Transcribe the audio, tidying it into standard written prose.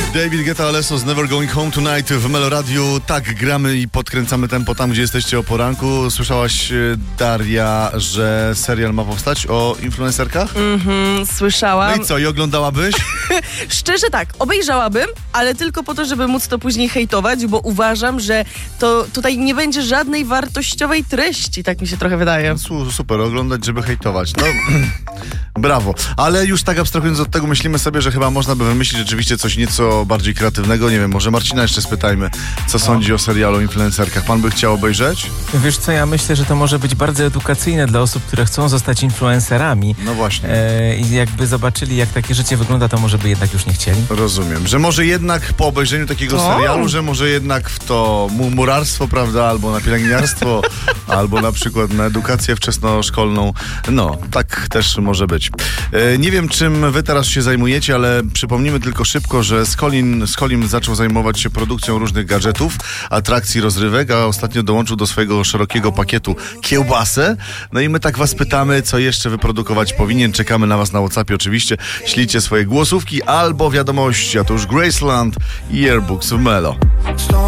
David Guetta, Alesso z Never Going Home Tonight w Melo Radiu. Tak, gramy i podkręcamy tempo tam, gdzie jesteście o poranku. Słyszałaś, Daria, że serial ma powstać o influencerkach? Słyszałam. No i co, i oglądałabyś? Szczerze tak, obejrzałabym, ale tylko po to, żeby móc to później hejtować, bo uważam, że to tutaj nie będzie żadnej wartościowej treści, tak mi się trochę wydaje. Super, oglądać, żeby hejtować. No, brawo. Ale już tak abstrahując od tego, myślimy sobie, że chyba można by wymyślić rzeczywiście coś nieco bardziej kreatywnego. Nie wiem, może Marcina jeszcze spytajmy, co sądzi o serialu o influencerkach. Pan by chciał obejrzeć? Wiesz co, ja myślę, że to może być bardzo edukacyjne dla osób, które chcą zostać influencerami. No właśnie. I jakby zobaczyli, jak takie życie wygląda, to może by jednak już nie chcieli. Rozumiem, że może jednak po obejrzeniu takiego serialu, że może jednak w to murarstwo, prawda, albo na pielęgniarstwo, albo na przykład na edukację wczesnoszkolną. No, tak też może być. Nie wiem, czym wy teraz się zajmujecie, ale przypomnimy tylko szybko, że Skolin zaczął zajmować się produkcją różnych gadżetów, atrakcji, rozrywek, a ostatnio dołączył do swojego szerokiego pakietu kiełbasę. No i my tak was pytamy, co jeszcze wyprodukować powinien. Czekamy na was na WhatsAppie oczywiście. Ślijcie swoje głosówki albo wiadomości, a to już Graceland i Airbooks w Melo.